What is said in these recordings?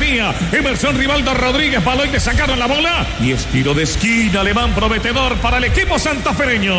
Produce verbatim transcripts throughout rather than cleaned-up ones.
tenía Emerson Rivaldo Rodríguez. Balón le sacaron la bola y es tiro de esquina alemán prometedor para el equipo santafereño.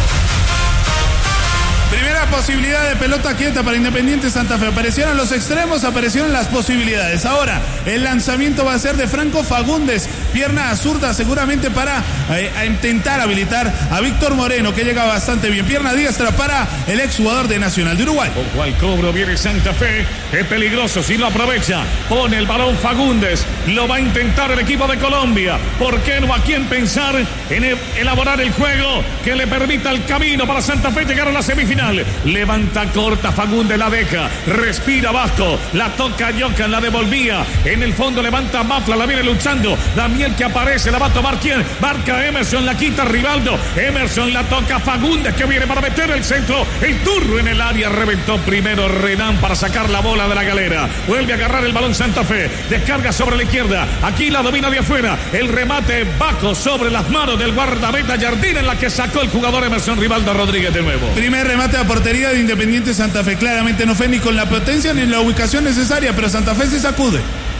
Primera posibilidad de pelota quieta para Independiente Santa Fe. Aparecieron los extremos, aparecieron las posibilidades. Ahora, el lanzamiento va a ser de Franco Fagundes. Pierna zurda seguramente para eh, a intentar habilitar a Víctor Moreno, que llega bastante bien. Pierna diestra para el exjugador de Nacional de Uruguay. Ojo al cobro, viene Santa Fe. Es peligroso si lo aprovecha. Pone el balón Fagundes. Lo va a intentar el equipo de Colombia. ¿Por qué no? ¿A quién pensar en el, elaborar el juego que le permita el camino para Santa Fe llegar a la semifinal? Levanta corta, Fagundes la deja, respira Vasco, la toca Jocan, la devolvía, en el fondo levanta Mafla, la viene luchando, Damiel que aparece, la va a tomar quién, marca Emerson, la quita Rivaldo, Emerson la toca Fagundes que viene para meter el centro, el turno en el área, reventó primero Renan para sacar la bola de la galera, vuelve a agarrar el balón Santa Fe, descarga sobre la izquierda, aquí la domina de afuera, el remate Baco sobre las manos del guardameta Jardín en la que sacó el jugador Emerson Rivaldo Rodríguez de nuevo. Primer remate a portería de Independiente Santa Fe. Claramente no fue ni con la potencia ni en la ubicación necesaria, pero Santa Fe se sacude.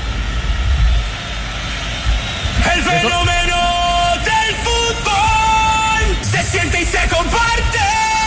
El fenómeno del fútbol se siente y se comparte.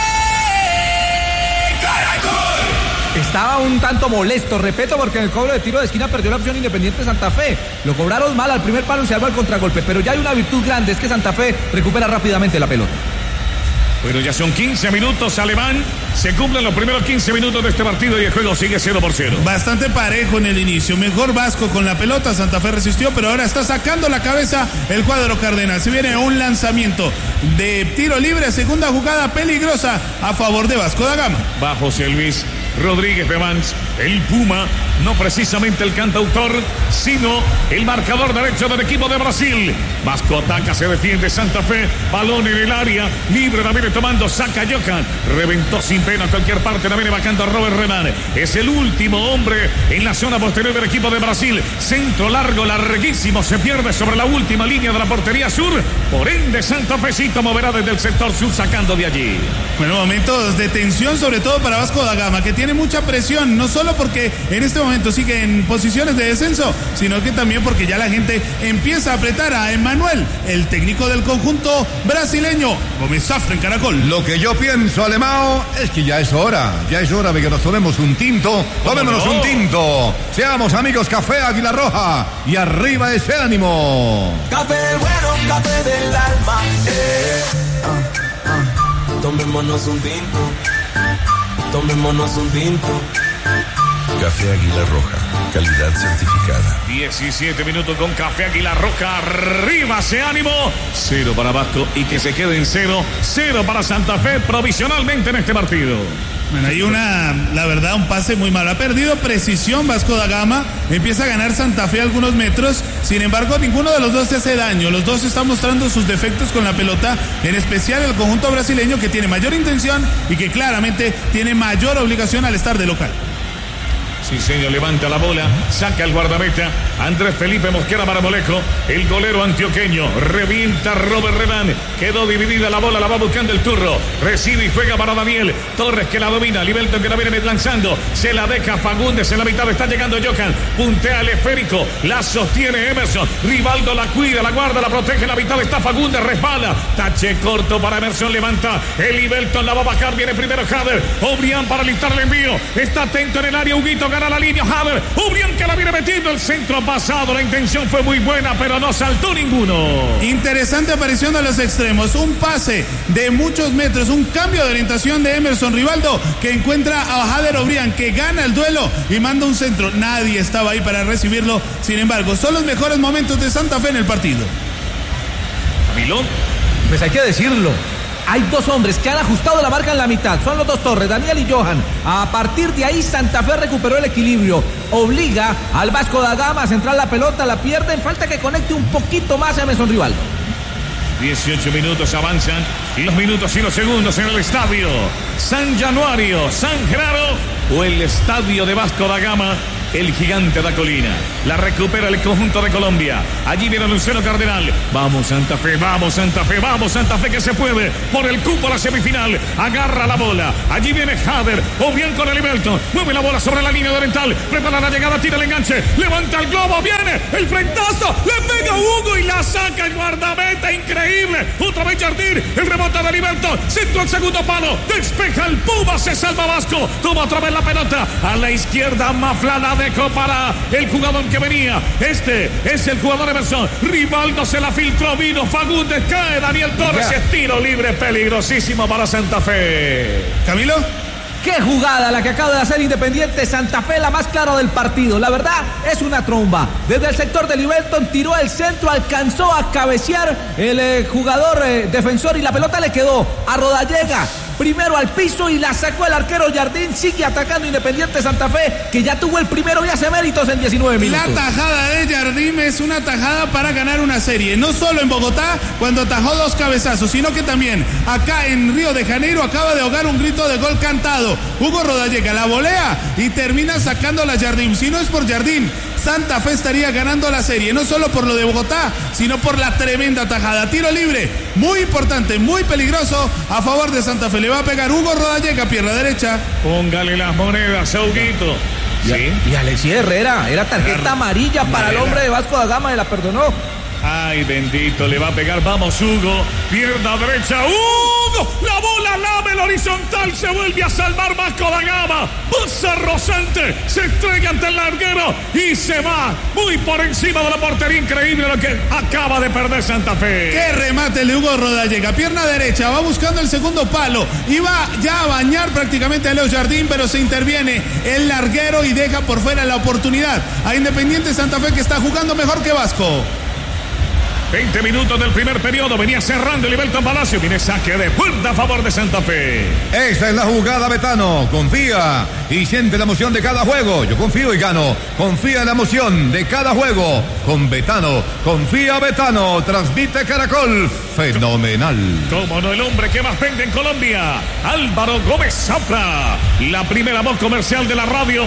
Caracol. Estaba un tanto molesto, repito, porque en el cobro de tiro de esquina perdió la opción Independiente Santa Fe. Lo cobraron mal al primer palo y se armó el contragolpe, pero ya hay una virtud grande, es que Santa Fe recupera rápidamente la pelota. Bueno, ya son quince minutos, Alemán. Se cumplen los primeros quince minutos de este partido y el juego sigue cero por cero. Bastante parejo en el inicio. Mejor Vasco con la pelota. Santa Fe resistió, pero ahora está sacando la cabeza el cuadro cardenal. Se viene un lanzamiento de tiro libre. Segunda jugada peligrosa a favor de Vasco da Gama. Va José Luis Rodríguez de Vans, el Puma, no precisamente el cantautor, sino el marcador derecho del equipo de Brasil. Vasco ataca, se defiende Santa Fe, balón en el área, libre, la viene tomando, saca Johan, reventó sin pena a cualquier parte, la viene bajando Robert Renan, es el último hombre en la zona posterior del equipo de Brasil, centro largo, larguísimo, se pierde sobre la última línea de la portería sur, por ende Santa Fecito moverá desde el sector sur sacando de allí. Bueno, momentos de tensión sobre todo para Vasco da Gama, que tiene mucha presión, no solo porque en este momento sigue en posiciones de descenso, sino que también porque ya la gente empieza a apretar a Emmanuel, el técnico del conjunto brasileño. Gómez Zafra en Caracol. Lo que yo pienso, Alemão, es que ya es hora, ya es hora de que nos tomemos un tinto, tomémonos no? un tinto, seamos amigos Café Águila Roja y arriba ese ánimo. Café bueno, café del alma, eh, uh, uh. Tomémonos un tinto, tomémonos un tinto. Café Águila Roja, calidad certificada. diecisiete minutos con Café Águila Roja, arriba ese ánimo. Cero para Vasco y que se quede en cero. Cero para Santa Fe provisionalmente en este partido. Bueno, hay una, la verdad, un pase muy malo. Ha perdido precisión Vasco da Gama. Empieza a ganar Santa Fe algunos metros. Sin embargo, ninguno de los dos se hace daño. Los dos están mostrando sus defectos con la pelota. En especial el conjunto brasileño, que tiene mayor intención y que claramente tiene mayor obligación al estar de local. Sí, señor, levanta la bola, saca el guardameta, Andrés Felipe Mosquera Maramolejo, el golero antioqueño, revienta Robert Renan, quedó dividida la bola, la va buscando el turro, recibe y juega para Daniel Torres que la domina, Libelton que la viene lanzando, se la deja Fagundes, en la mitad está llegando Johan, puntea el esférico, la sostiene Emerson, Rivaldo la cuida, la guarda, la protege, en la mitad está Fagundes, resbala, tache corto para Emerson, levanta, el Libelton la va a bajar, viene primero Jader, Obrián para listar el envío, está atento en el área, Huguito, a la línea Haber, Ubrián que la viene metiendo, el centro pasado, la intención fue muy buena, pero no saltó ninguno. Interesante aparición de los extremos, un pase de muchos metros, un cambio de orientación de Emerson Rivaldo, que encuentra a Hader Obrián, que gana el duelo y manda un centro. Nadie estaba ahí para recibirlo, sin embargo, son los mejores momentos de Santa Fe en el partido. Camilo. Pues hay que decirlo. Hay dos hombres que han ajustado la marca en la mitad. Son los dos Torres, Daniel y Johan. A partir de ahí Santa Fe recuperó el equilibrio. Obliga al Vasco da Gama a centrar la pelota, la pierden. Falta que conecte un poquito más a Emerson Rivaldo. dieciocho minutos avanzan y los minutos y los segundos en el estadio San Januario, San Genaro o el estadio de Vasco da Gama. el gigante da colina. La recupera el conjunto de Colombia. Allí viene Lucero Cardenal. Vamos Santa Fe, vamos Santa Fe, vamos Santa Fe que se puede. Por el cupo a la semifinal. Agarra la bola. Allí viene Jader. O bien con el Ibelton. Mueve la bola sobre la línea de oriental. Prepara la llegada, tira el enganche. Levanta el globo. Viene el frentazo. Le pega Hugo y la saca el guardameta. Increíble. Otra vez Jardín. El rebote del Ibelton. Centro al segundo palo. Despeja el Puma. Se salva Vasco. Toma otra vez la pelota. A la izquierda Mafla la dejó para el jugador que venía. Este es el jugador Emerson. Rivaldo se la filtró. Vino Fagundes. Cae Daniel Torres. Es tiro libre peligrosísimo para Santa Fe. Camilo. Qué jugada la que acaba de hacer Independiente Santa Fe, la más clara del partido. La verdad es una tromba. Desde el sector de Ibelton tiró el centro, alcanzó a cabecear el eh, jugador eh, defensor y la pelota le quedó a Rodallega. Primero al piso y la sacó el arquero Jardín. Sigue atacando Independiente Santa Fe, que ya tuvo el primero y hace méritos en diecinueve minutos. La tajada de Jardín es una tajada para ganar una serie. No solo en Bogotá, cuando tajó dos cabezazos, sino que también acá en Río de Janeiro acaba de ahogar un grito de gol cantado. Hugo Rodallega la volea y termina sacando la Jardín. Si no es por Jardín, Santa Fe estaría ganando la serie, no solo por lo de Bogotá, sino por la tremenda tajada. Tiro libre, muy importante, muy peligroso a favor de Santa Fe. Le va a pegar Hugo Rodallega, pierna derecha. Póngale las monedas, Huguito. Sí. Y Alexis Herrera, era tarjeta amarilla para el hombre de Vasco da Gama, y la perdonó. Ay, bendito, le va a pegar, vamos Hugo, pierna derecha, Hugo, la bola lame el horizontal, se vuelve a salvar Vasco da Gama, pasa Rosante, se estrella ante el larguero y se va muy por encima de la portería. Increíble lo que acaba de perder Santa Fe. Qué remate el de Hugo Rodallega, pierna derecha, va buscando el segundo palo, iba ya a bañar prácticamente a Leo Jardín, pero se interviene el larguero y deja por fuera la oportunidad a Independiente Santa Fe, que está jugando mejor que Vasco. veinte minutos del primer periodo, venía cerrando el Ibelton Palacio, viene saque de puerta a favor de Santa Fe. Esta es la jugada, Betano, confía y siente la emoción de cada juego. Yo confío y gano, confía en la emoción de cada juego. Con Betano, confía Betano, transmite Caracol, fenomenal. Como no, el hombre que más vende en Colombia, Álvaro Gómez Zafra, la primera voz comercial de la radio,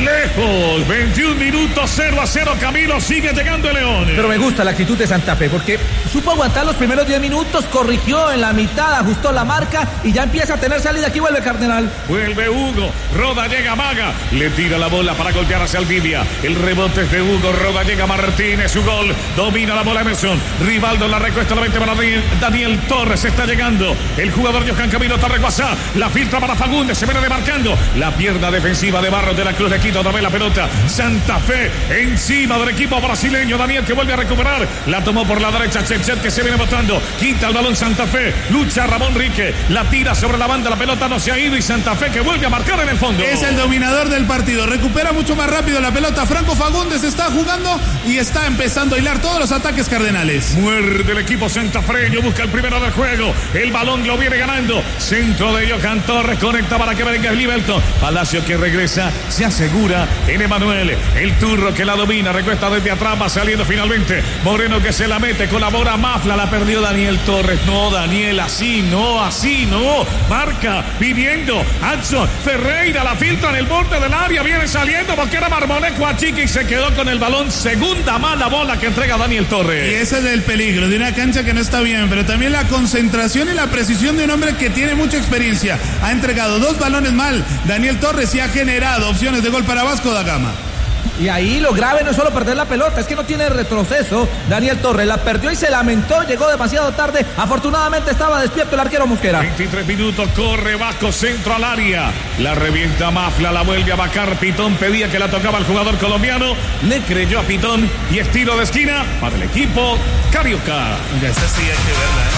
lejos, veintiún minutos, cero a cero, Camilo, sigue llegando el León. Pero me gusta la actitud de Santa Fe, porque supo aguantar los primeros diez minutos, corrigió en la mitad, ajustó la marca y ya empieza a tener salida. Aquí vuelve Cardenal. Vuelve Hugo, Rodallega Maga, le tira la bola para golpear hacia Aldivia. El rebote es de Hugo, Rodallega Martínez, su gol, domina la bola Emerson, Rivaldo la recuesta, la veinte para Daniel, Daniel Torres, está llegando el jugador Johan Camilo Tarreguazá, la filtra para Fagundes, se viene demarcando, la pierna defensiva de Barros de la Cruz, le quita otra vez la pelota, Santa Fe encima del equipo brasileño, Daniel que vuelve a recuperar, la tomó por la derecha, Chechet que se viene botando, quita el balón Santa Fe, lucha Ramón Rique, la tira sobre la banda, la pelota no se ha ido y Santa Fe que vuelve a marcar en el fondo. Es el dominador del partido, recupera mucho más rápido la pelota, Franco Fagundes está jugando y está empezando a hilar todos los ataques cardenales. Muerde el equipo santafreño, busca el primero del juego, el balón lo viene ganando, centro de Johan Torres, conecta para que venga el Ibelton, Palacio que regresa, se asegura en Emanuel, el turro que la domina, recuesta desde atrás, va saliendo finalmente, Moreno que se la mete, colabora Mafla, la perdió Daniel Torres, no Daniel, así no, así no, marca, pidiendo, Adson, Ferreira la filtra en el borde del área, viene saliendo porque era Marmolejo Achique y se quedó con el balón, segunda mala bola que entrega Daniel Torres. Y ese es el peligro de una cancha que no está bien, pero también la concentración y la precisión de un hombre que tiene mucha experiencia, ha entregado dos balones mal, Daniel Torres, y ha generado opciones de gol para Vasco da Gama. Y ahí lo grave no es solo perder la pelota, es que no tiene retroceso. Daniel Torres la perdió y se lamentó, llegó demasiado tarde. Afortunadamente estaba despierto el arquero Mosquera. veintitrés minutos, corre Vasco, centro al área. La revienta Mafla, la vuelve a vacar. Pitón pedía que la tocaba el jugador colombiano. Le creyó a Pitón y estilo de esquina para el equipo carioca. Ya esa sí hay que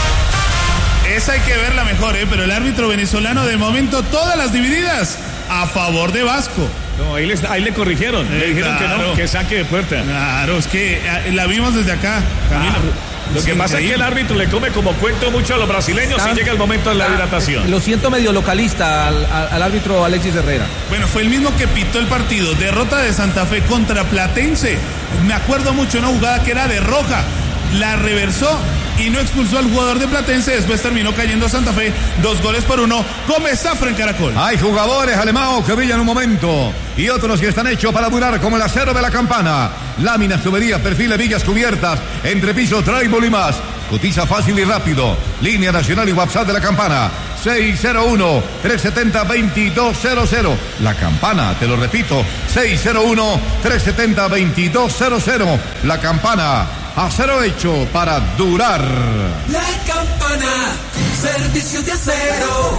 verla, ¿eh? Esa hay que verla mejor, ¿eh? Pero el árbitro venezolano de momento todas las divididas a favor de Vasco. No, ahí, les, ahí le corrigieron, eh, le dijeron claro. que no, que saque de puerta. Claro, es que eh, la vimos desde acá, Camilo. Ah, lo que pasa es que el árbitro le come como cuento mucho a los brasileños y llega el momento de la hidratación. Lo siento medio localista al, al, al árbitro Alexis Herrera. Bueno, fue el mismo que pitó el partido, derrota de Santa Fe contra Platense. Me acuerdo mucho, una jugada que era de roja. la reversó y no expulsó al jugador de Platense. Después terminó cayendo Santa Fe, dos goles por uno. Gómez Zafra en Caracol. Hay jugadores Alemão que brillan un momento y otros que están hechos para durar, como el acero de la Campana. Láminas, tuberías, perfiles, vigas cubiertas, entrepiso, drywall y más. Cotiza fácil y rápido. Línea nacional y WhatsApp de la Campana. seis cero uno, tres siete cero, dos dos cero cero. La Campana, te lo repito, seis cero uno, tres siete cero, dos dos cero cero. La Campana, acero hecho para durar. La Campana, servicio de acero.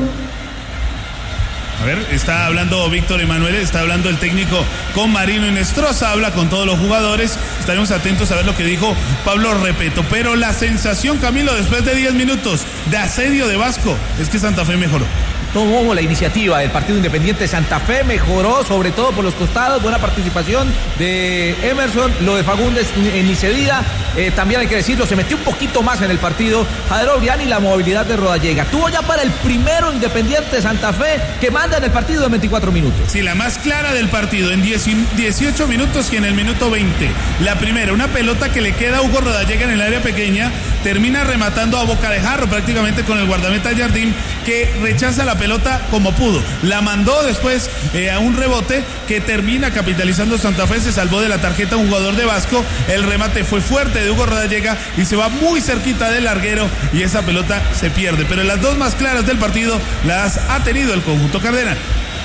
A ver, está hablando Víctor Emanuel, está hablando el técnico con Marino Inestrosa, habla con todos los jugadores. Estaremos atentos a ver lo que dijo Pablo Repeto. Pero la sensación, Camilo, después de diez minutos de asedio de Vasco, es que Santa Fe mejoró. Tomó la iniciativa del partido Independiente Santa Fe, mejoró sobre todo por los costados, buena participación de Emerson, lo de Fagundes ni se diga, eh, también hay que decirlo, se metió un poquito más en el partido Jader Obrián y la movilidad de Rodallega. Tuvo ya para el primero Independiente Santa Fe que manda en el partido de veinticuatro minutos. Sí, la más clara del partido en dieciocho minutos y en el minuto veinte. La primera, una pelota que le queda a Hugo Rodallega en el área pequeña, termina rematando a boca de jarro prácticamente con el guardameta Jardín, que rechaza la pelota como pudo. La mandó después eh, a un rebote que termina capitalizando Santa Fe. Se salvó de la tarjeta un jugador de Vasco. El remate fue fuerte de Hugo Rodallega y se va muy cerquita del larguero y esa pelota se pierde. Pero las dos más claras del partido las ha tenido el conjunto cardenal.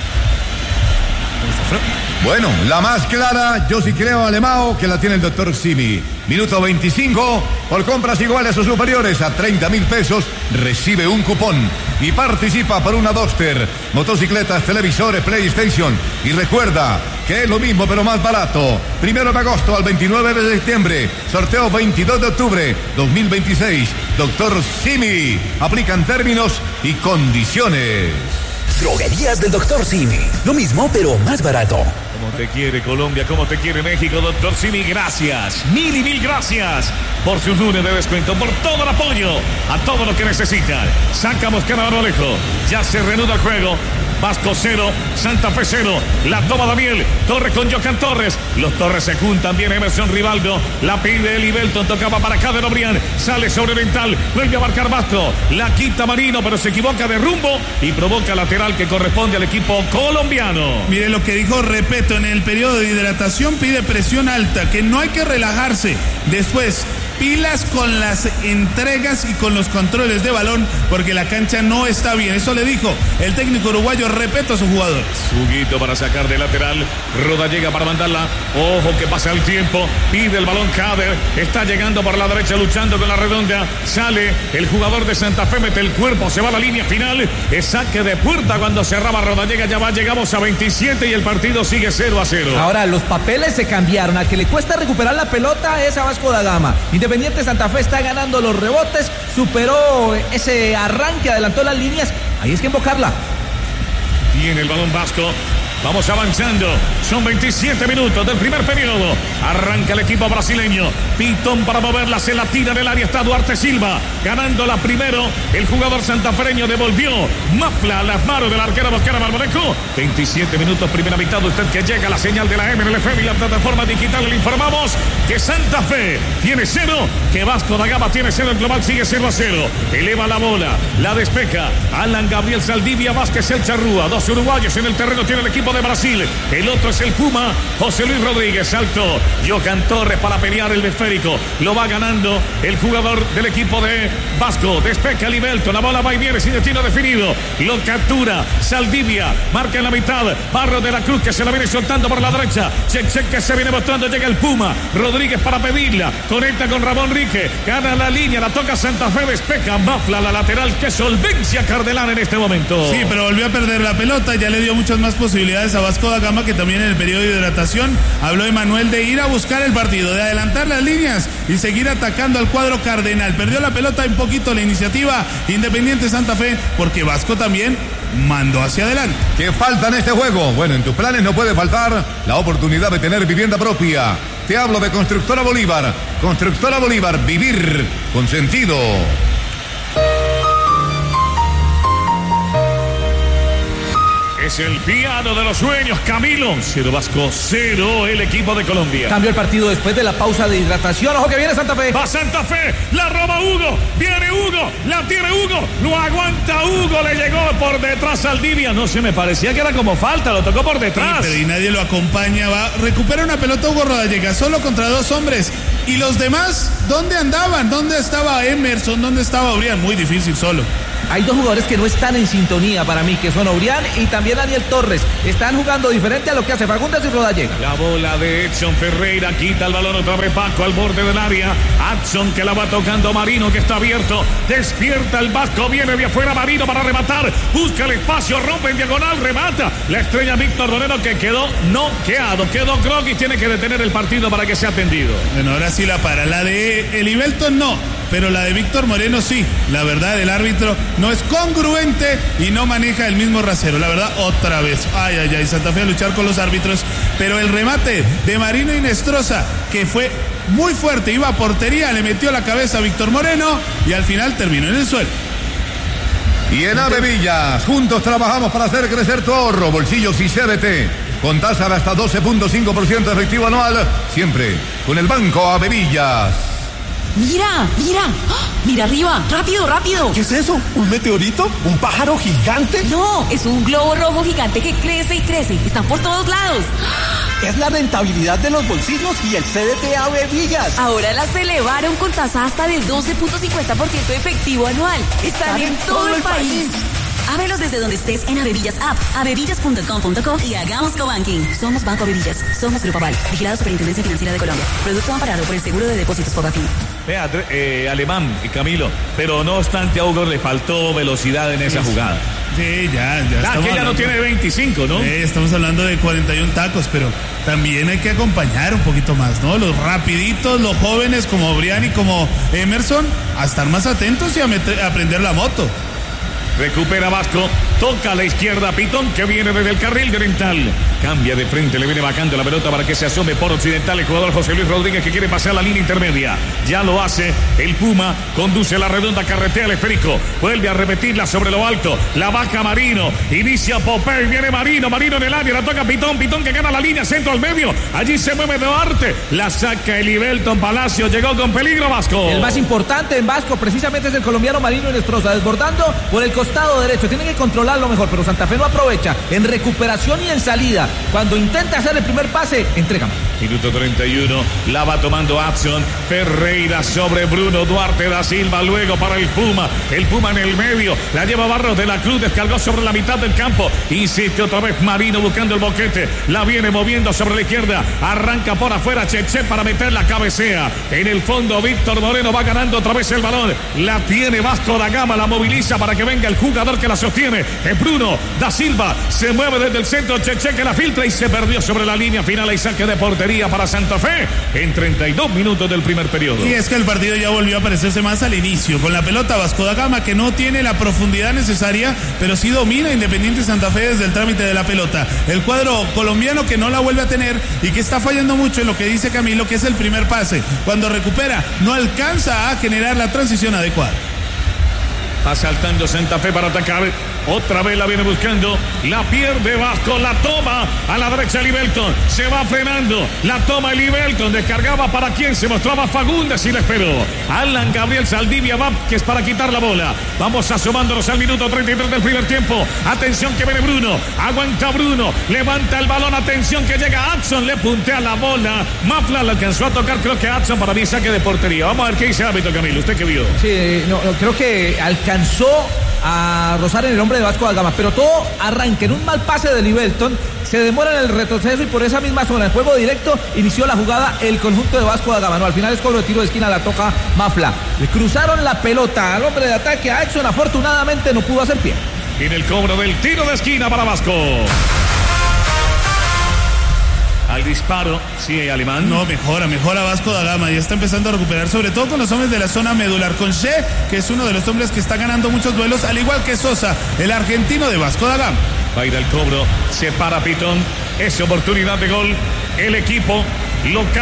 Bueno, la más clara, yo sí creo, Alemão, que la tiene el doctor Simi. Minuto veinticinco, por compras iguales o superiores a treinta mil pesos, recibe un cupón y participa por una Duster, motocicletas, televisores, PlayStation. Y recuerda que es lo mismo pero más barato. Primero de agosto al veintinueve de septiembre, sorteo veintidós de octubre dos mil veintiséis. doctor Simi, aplican términos y condiciones. Droguerías del doctor Simi. Lo mismo, pero más barato. Como te quiere Colombia, como te quiere México, doctor Simi, gracias. Mil y mil gracias por sus lunes de descuento, por todo el apoyo a todo lo que necesitan. Sacamos Carabarolejo. Ya se reanuda el juego. Vasco cero, Santa Fe cero. La toma Daniel. Torres con Johan Torres. Los Torres se juntan. Viene Emerson Rivaldo. La pide Eli Belton. Tocaba para Jader Obrián. Sale sobre Oriental. Vuelve a marcar Vasco. La quita Marino, pero se equivoca de rumbo y provoca lateral que corresponde al equipo colombiano. Mire lo que dijo Repeto en el periodo de hidratación. Pide presión alta, que no hay que relajarse. Después, pilas con las entregas y con los controles de balón, porque la cancha no está bien. Eso le dijo el técnico uruguayo Repeto a sus jugadores. Huguito para sacar de lateral. Rodallega para mandarla. Ojo que pasa el tiempo. Pide el balón Jader. Está llegando por la derecha luchando con la redonda. Sale el jugador de Santa Fe. Mete el cuerpo. Se va a la línea final. Es saque de puerta cuando cerraba Rodallega. Ya va. Llegamos a veintisiete y el partido sigue cero a cero. Ahora los papeles se cambiaron. Al que le cuesta recuperar la pelota es a Vasco da Gama. Independiente Santa Fe está ganando los rebotes. Superó ese arranque. Adelantó las líneas. Ahí es que invocarla. Tiene el balón Vasco. Vamos avanzando. Son veintisiete minutos del primer periodo. Arranca el equipo brasileño. Pitón para moverla. Se la tira del área. Está Duarte Silva. Ganándola primero. El jugador santafereño devolvió Mafla a las manos del arquero Bosquera Barboneco. veintisiete minutos, primera mitad. Usted que llega a la señal de la M L F M y la plataforma digital. Le informamos que Santa Fe tiene cero. Que Vasco da Gama tiene cero. El global sigue cero a cero. Eleva la bola. La despeja. Alan Gabriel Saldivia Vázquez El Charrúa. Dos uruguayos en el terreno. Tiene el equipo de Brasil. El otro es el Puma José Luis Rodríguez. Alto Johan Torres para pelear el esférico. Lo va ganando el jugador del equipo de Vasco. Despeja Libelto. La bola va y viene sin destino definido. Lo captura Saldivia. Marca en la mitad. Barro de la Cruz que se la viene soltando por la derecha. Check check que se viene mostrando. Llega el Puma Rodríguez para pedirla. Conecta con Ramón Rique. Gana la línea. La toca Santa Fe. Despeja Mafla la lateral. Que solvencia Cardenal en este momento. Sí, pero volvió a perder la pelota. Ya le dio muchas más posibilidades a Vasco da Gama, que también en el periodo de hidratación habló Emanuel de ir a buscar el partido, de adelantar las líneas y seguir atacando al cuadro cardenal. Perdió la pelota un poquito la iniciativa Independiente Santa Fe, porque Vasco también mandó hacia adelante. ¿Qué falta en este juego? Bueno, en tus planes no puede faltar la oportunidad de tener vivienda propia. Te hablo de Constructora Bolívar. Constructora Bolívar, vivir con sentido. Es el piano de los sueños, Camilo. Cero Vasco, cero el equipo de Colombia. Cambió el partido después de la pausa de hidratación. Ojo que viene Santa Fe. Va Santa Fe, la roba Hugo. Viene Hugo, la tiene Hugo. Lo aguanta Hugo, le llegó por detrás Saldivia. No sé, me parecía que era como falta, lo tocó por detrás. Sí, pero y nadie lo acompaña. Va, recupera una pelota Hugo Rodallega, solo contra dos hombres. ¿Y los demás? ¿Dónde andaban? ¿Dónde estaba Emerson? ¿Dónde estaba Obrián? Muy difícil solo. Hay dos jugadores que no están en sintonía para mí, que son Obrián y también Daniel Torres. Están jugando diferente a lo que hace Fagundes y Rodallega. La bola de Edson Ferreira, quita el balón otra vez Paco al borde del área. Edson que la va tocando Marino, que está abierto. Despierta el Vasco, viene de afuera Marino para rematar. Busca el espacio, rompe en diagonal, remata. La estrella Víctor Moreno que quedó noqueado. Quedó croquis, tiene que detener el partido para que sea atendido. Bueno, ahora sí la para. La de Elivelton no, pero la de Víctor Moreno sí. La verdad, el árbitro no es congruente y no maneja el mismo rasero. La verdad, otra vez. Ay, ay, ay, Santa Fe a luchar con los árbitros. Pero el remate de Marino Inestrosa, que fue muy fuerte, iba a portería, le metió la cabeza a Víctor Moreno y al final terminó en el suelo. Y en Avevillas, juntos trabajamos para hacer crecer tu ahorro, bolsillos y C B T. Con tasa de hasta doce punto cinco por ciento efectivo anual, siempre con el Banco Avevillas. Mira, mira, ¡oh! Mira arriba, rápido, rápido. ¿Qué es eso? ¿Un meteorito? ¿Un pájaro gigante? No, es un globo rojo gigante que crece y crece. Están por todos lados. Es la rentabilidad de los bolsillos y el C D T Avevillas. Ahora las elevaron con tasa hasta del doce punto cincuenta por ciento efectivo anual. Están, Están en, en todo, todo el país. país. Ábrelos desde donde estés en Avevillas App, avevillas punto com punto co y hagamos cobanking. Somos Banco Avevillas, somos Grupo Aval, vigilado Superintendencia Financiera de Colombia. Producto amparado por el Seguro de Depósitos Fogafín. Vea, eh, Alemán y Camilo, pero no obstante a Hugo le faltó velocidad en esa sí, jugada. Sí, ya, ya. Ah, que ya no tiene veinticinco, ¿no? Sí, estamos hablando de cuarenta y un tacos, pero también hay que acompañar un poquito más, ¿no? Los rapiditos, los jóvenes como Obrián y como Emerson, a estar más atentos y a, meter, a aprender la moto. Recupera Vasco, toca a la izquierda Pitón que viene desde el carril de Oriental. Cambia de frente, le viene bajando la pelota para que se asome por Occidental el jugador José Luis Rodríguez que quiere pasar la línea intermedia. Ya lo hace el Puma, conduce la redonda, carretea el esférico. Vuelve a repetirla sobre lo alto, la baja Marino, inicia Popey, viene Marino, Marino en el área, la toca Pitón, Pitón que gana la línea, centro al medio. Allí se mueve Duarte, la saca Elivelton Palacio, llegó con peligro Vasco. El más importante en Vasco precisamente es el colombiano Marino Inestrosa, desbordando por el costado derecho, tiene que controlarlo mejor, pero Santa Fe no aprovecha en recuperación y en salida. Cuando intenta hacer el primer pase, entrega. Minuto treinta y uno, la va tomando Adson Ferreira sobre Bruno Duarte da Silva, luego para el Puma, el Puma en el medio, la lleva Barros de la Cruz, descargó sobre la mitad del campo, insiste otra vez Marino buscando el boquete, la viene moviendo sobre la izquierda, arranca por afuera Cheche para meter la cabecea, en el fondo Víctor Moreno va ganando otra vez el balón, la tiene Vasco da Gama, la moviliza para que venga el jugador que la sostiene, es Bruno da Silva, se mueve desde el centro Cheche que la filtra y se perdió sobre la línea final y saque de portería para Santa Fe en treinta y dos minutos del primer periodo. Y es que el partido ya volvió a parecerse más al inicio, con la pelota Vasco da Gama que no tiene la profundidad necesaria, pero sí domina Independiente Santa Fe desde el trámite de la pelota. El cuadro colombiano que no la vuelve a tener y que está fallando mucho en lo que dice Camilo, que es el primer pase. Cuando recupera, no alcanza a generar la transición adecuada. Va saltando Santa Fe para atacar. Otra vez la viene buscando. La pierde Vasco. La toma a la derecha Elivelton. Se va frenando. La toma Elivelton. Descargaba para quien se mostraba Fagundes y le esperó. Alan Gabriel Saldivia Vázquez para quitar la bola. Vamos asomándonos al minuto treinta y tres del primer tiempo. Atención que viene Bruno. Aguanta Bruno. Levanta el balón. Atención que llega Adson. Le puntea la bola. Mafla la alcanzó a tocar. Creo que Adson para mí saque de portería. Vamos a ver qué dice el árbitro, Camilo. ¿Usted qué vio? Sí, no, creo que alcanzó a rozar en el hombre de Vasco da Gama, pero todo arranca en un mal pase de Elivelton, se demora en el retroceso y por esa misma zona, en juego directo, inició la jugada el conjunto de Vasco da Gama. No, al final es cobro de tiro de esquina, la toca Mafla. Le cruzaron la pelota al hombre de ataque, a Edson, afortunadamente no pudo hacer pie. En el cobro del tiro de esquina para Vasco. Al disparo, sí, Alemán. No, mejora, mejora Vasco da Gama. Ya está empezando a recuperar, sobre todo con los hombres de la zona medular. Con She, que es uno de los hombres que está ganando muchos duelos, al igual que Sosa, el argentino de Vasco da Gama. Va a ir al cobro, se para Pitón. Es oportunidad de gol. El equipo local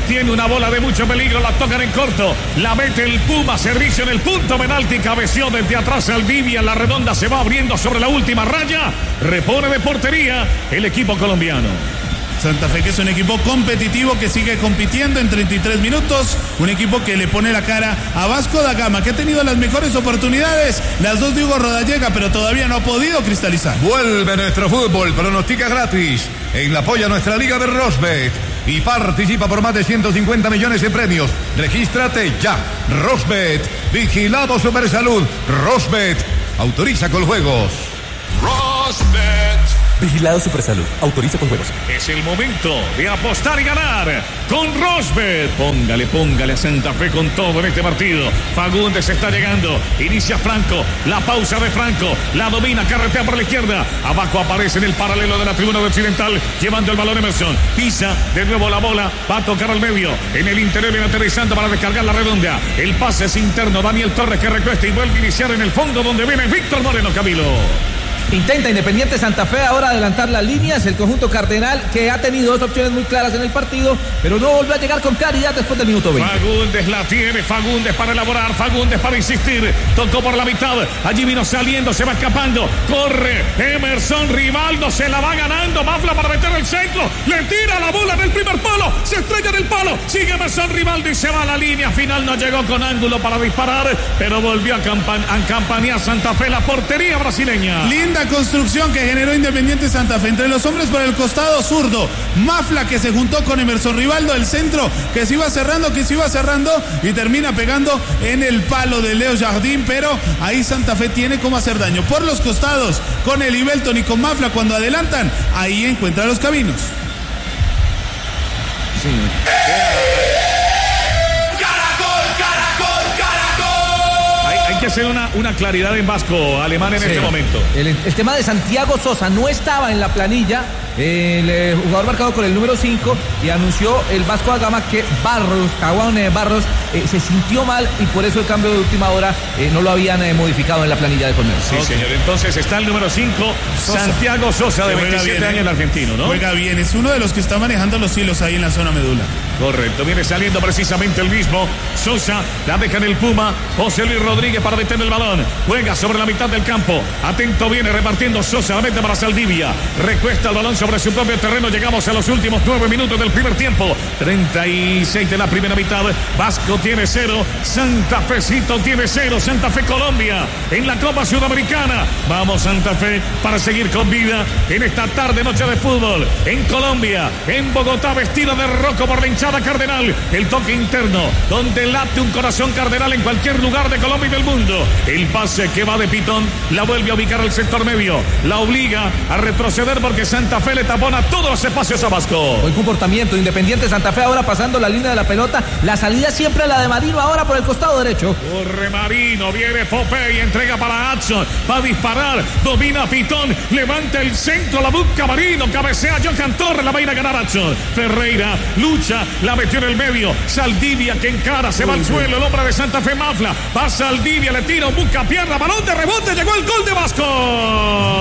tiene una bola de mucho peligro, la tocan en corto, la mete el Puma, servicio en el punto penalti, cabeció desde atrás Saldivia, la redonda se va abriendo sobre la última raya, repone de portería el equipo colombiano. Santa Fe, que es un equipo competitivo que sigue compitiendo en treinta y tres minutos, un equipo que le pone la cara a Vasco da Gama, que ha tenido las mejores oportunidades, las dos de Hugo Rodallega, pero todavía no ha podido cristalizar. Vuelve nuestro fútbol, pronostica gratis en la apoya nuestra liga de Rosbet y participa por más de ciento cincuenta millones en premios. Regístrate ya. Rosbet, vigilado Supersalud. Rosbet, autoriza con juegos. Rosbet. Vigilado Supersalud. Autoriza con juegos. Es el momento de apostar y ganar con Rosbet. Póngale, póngale a Santa Fe con todo en este partido. Fagundes está llegando. Inicia Franco. La pausa de Franco. La domina, carretea por la izquierda. Abajo aparece en el paralelo de la tribuna occidental, llevando el balón Emerson. Pisa de nuevo la bola. Va a tocar al medio. En el interior viene aterrizando para descargar la redonda. El pase es interno. Daniel Torres que recuesta y vuelve a iniciar en el fondo donde viene Víctor Moreno, Camilo. Intenta Independiente Santa Fe ahora adelantar las líneas, el conjunto cardenal que ha tenido dos opciones muy claras en el partido, pero no volvió a llegar con claridad después del minuto veinte. Fagundes la tiene, Fagundes para elaborar, Fagundes para insistir, tocó por la mitad, allí vino saliendo, se va escapando, corre Emerson Rivaldo, se la va ganando, Mafla para meter el centro, le tira la bola en el primer palo, se estrella en el palo, sigue Emerson Rivaldo y se va a la línea final, no llegó con ángulo para disparar, pero volvió a, campan- a campanear Santa Fe, la portería brasileña. Linda construcción que generó Independiente Santa Fe entre los hombres por el costado zurdo, Mafla que se juntó con Emerson Rivaldo, el centro que se iba cerrando, que se iba cerrando y termina pegando en el palo de Leo Jardín, pero ahí Santa Fe tiene cómo hacer daño por los costados con el Ibelton y con Mafla cuando adelantan, ahí encuentra los caminos. Sí. Hay que hacer una, una claridad en vasco alemán en sí. este momento. El, el tema de Santiago Sosa no estaba en la planilla, el eh, jugador marcado con el número cinco, y anunció el Vasco da Gama que Barros, Caguán eh, Barros, eh, se sintió mal y por eso el cambio de última hora eh, no lo habían eh, modificado en la planilla de Colmenar. Sí, okay. señor. Entonces está el número cinco, Santiago Sosa, de veintisiete bien, años, el argentino, ¿no? Juega bien, es uno de los que está manejando los hilos ahí en la zona medula. Correcto, viene saliendo precisamente el mismo Sosa, la deja en el Puma, José Luis Rodríguez para detener el balón, juega sobre la mitad del campo, atento viene repartiendo Sosa, la mete para Saldivia, recuesta el balón sobre su propio terreno, llegamos a los últimos nueve minutos del primer tiempo, treinta y seis de la primera mitad, Vasco tiene cero, Santa Fecito tiene cero, Santa Fe Colombia en la Copa Sudamericana, vamos Santa Fe para seguir con vida en esta tarde noche de fútbol, en Colombia, en Bogotá, vestido de rojo por la hinchada cardenal, el toque interno, donde late un corazón cardenal en cualquier lugar de Colombia y del mundo, el pase que va de Pitón, la vuelve a ubicar al sector medio, la obliga a retroceder porque Santa Fe le tapona todos los espacios a Vasco. Buen comportamiento, Independiente Santa Fe ahora pasando la línea de la pelota, la salida siempre la de Marino ahora por el costado derecho. Corre Marino, viene Popey, entrega para Adson, va a disparar, domina Pitón, levanta el centro, la busca Marino, cabecea Johan Torres, la va a ir a ganar Adson. Ferreira lucha, la metió en el medio, Saldivia que encara, se va al suelo, el hombre de Santa Fe Mafla, va Saldivia, le tira, busca pierna, balón de rebote, llegó el gol de Vasco.